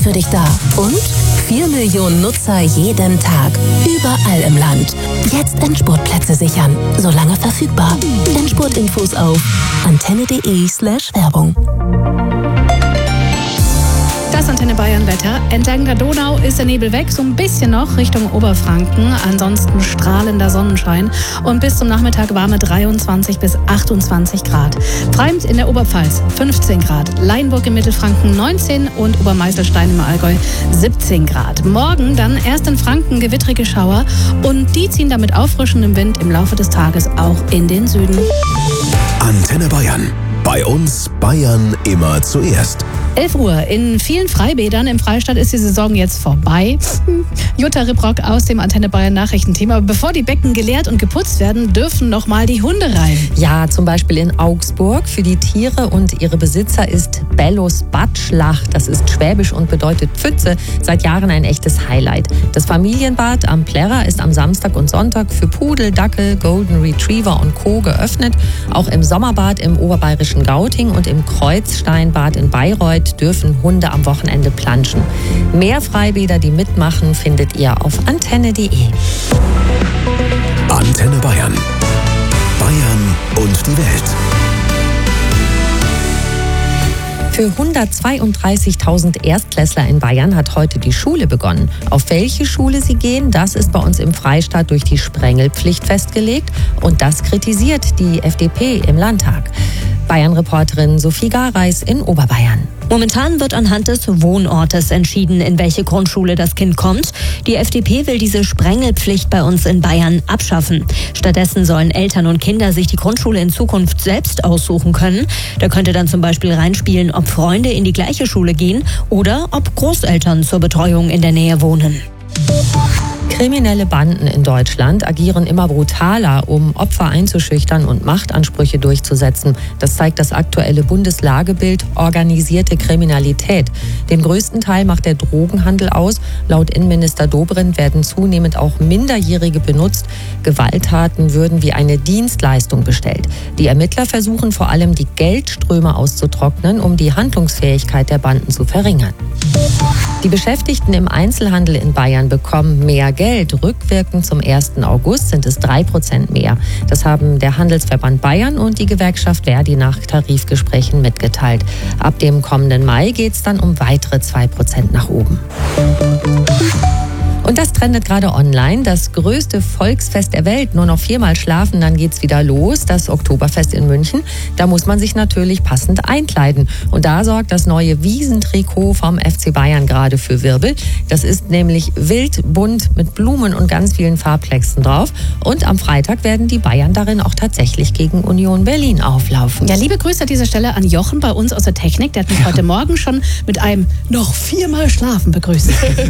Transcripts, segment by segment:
für dich da. Und 4 Millionen Nutzer jeden Tag. Überall im Land. Jetzt Endspurt-Plätze sichern. Solange verfügbar. Endspurt-Infos auf antenne.de/Werbung. Das Antenne Bayern Wetter. Entlang der Donau ist der Nebel weg, so ein bisschen noch Richtung Oberfranken. Ansonsten strahlender Sonnenschein und bis zum Nachmittag warme 23 bis 28 Grad. Freimt in der Oberpfalz 15 Grad, Leinburg im Mittelfranken 19 und Obermeißelstein im Allgäu 17 Grad. Morgen dann erst in Franken gewittrige Schauer und die ziehen damit auffrischendem Wind im Laufe des Tages auch in den Süden. Antenne Bayern. Bei uns Bayern immer zuerst. 11 Uhr. In vielen Freibädern im Freistaat ist die Saison jetzt vorbei. Jutta Ribrock aus dem Antenne Bayern Nachrichtenteam. Aber bevor die Becken geleert und geputzt werden, dürfen noch mal die Hunde rein. Ja, zum Beispiel in Augsburg. Für die Tiere und ihre Besitzer ist Bellos Badschlach, das ist schwäbisch und bedeutet Pfütze, seit Jahren ein echtes Highlight. Das Familienbad am Plärrer ist am Samstag und Sonntag für Pudel, Dackel, Golden Retriever und Co. geöffnet. Auch im Sommerbad im oberbayerischen Gauting und im Kreuzsteinbad in Bayreuth dürfen Hunde am Wochenende planschen. Mehr Freibäder, die mitmachen, findet ihr auf antenne.de. Antenne Bayern. Bayern und die Welt. Für 132.000 Erstklässler in Bayern hat heute die Schule begonnen. Auf welche Schule sie gehen, das ist bei uns im Freistaat durch die Sprengelpflicht festgelegt. Und das kritisiert die FDP im Landtag. Bayern-Reporterin Sophie Gareis in Oberbayern. Momentan wird anhand des Wohnortes entschieden, in welche Grundschule das Kind kommt. Die FDP will diese Sprengelpflicht bei uns in Bayern abschaffen. Stattdessen sollen Eltern und Kinder sich die Grundschule in Zukunft selbst aussuchen können. Da könnte dann zum Beispiel reinspielen, ob Freunde in die gleiche Schule gehen oder ob Großeltern zur Betreuung in der Nähe wohnen. Kriminelle Banden in Deutschland agieren immer brutaler, um Opfer einzuschüchtern und Machtansprüche durchzusetzen. Das zeigt das aktuelle Bundeslagebild organisierte Kriminalität. Den größten Teil macht der Drogenhandel aus. Laut Innenminister Dobrindt werden zunehmend auch Minderjährige benutzt. Gewalttaten würden wie eine Dienstleistung bestellt. Die Ermittler versuchen vor allem, die Geldströme auszutrocknen, um die Handlungsfähigkeit der Banden zu verringern. Die Beschäftigten im Einzelhandel in Bayern bekommen mehr Geld. Rückwirkend zum 1. August sind es 3% mehr. Das haben der Handelsverband Bayern und die Gewerkschaft Verdi nach Tarifgesprächen mitgeteilt. Ab dem kommenden Mai geht es dann um weitere 2% nach oben. Und das trendet gerade online. Das größte Volksfest der Welt. Nur noch 4-mal schlafen, dann geht's wieder los. Das Oktoberfest in München. Da muss man sich natürlich passend einkleiden. Und da sorgt das neue Wiesentrikot vom FC Bayern gerade für Wirbel. Das ist nämlich wild, bunt mit Blumen und ganz vielen Farbplexigen drauf. Und am Freitag werden die Bayern darin auch tatsächlich gegen Union Berlin auflaufen. Ja, liebe Grüße an dieser Stelle an Jochen bei uns aus der Technik. Der hat mich heute Morgen schon mit einem noch 4-mal schlafen begrüßt.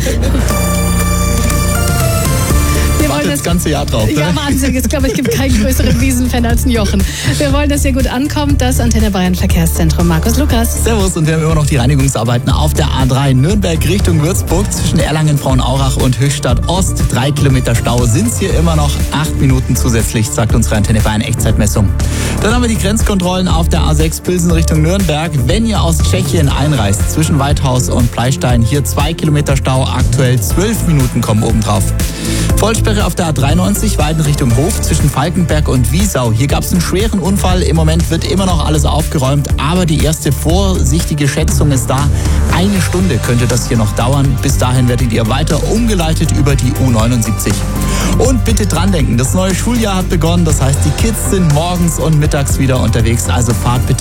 Das ganze Jahr drauf. Ne? Ja, Wahnsinn. Ich glaube, es gibt keinen größeren Wiesenfan als einen Jochen. Wir wollen, dass ihr gut ankommt. Das Antenne Bayern Verkehrszentrum. Markus Lukas. Servus, und wir haben immer noch die Reinigungsarbeiten auf der A3 Nürnberg Richtung Würzburg zwischen Erlangen, Frauenaurach und Höchstadt Ost. 3 Kilometer Stau sind es hier immer noch. 8 Minuten zusätzlich, sagt unsere Antenne Bayern Echtzeitmessung. Dann haben wir die Grenzkontrollen auf der A6 Pilsen Richtung Nürnberg. Wenn ihr aus Tschechien einreist, zwischen Weithaus und Pleistein, hier 2 Kilometer Stau. Aktuell 12 Minuten kommen obendrauf. Vollsperre auf der A93 Weiden Richtung Hof zwischen Falkenberg und Wiesau. Hier gab es einen schweren Unfall. Im Moment wird immer noch alles aufgeräumt, aber die erste vorsichtige Schätzung ist da. 1 Stunde könnte das hier noch dauern. Bis dahin werdet ihr weiter umgeleitet über die U79. Und bitte dran denken, das neue Schuljahr hat begonnen. Das heißt, die Kids sind morgens und mittags wieder unterwegs. Also fahrt bitte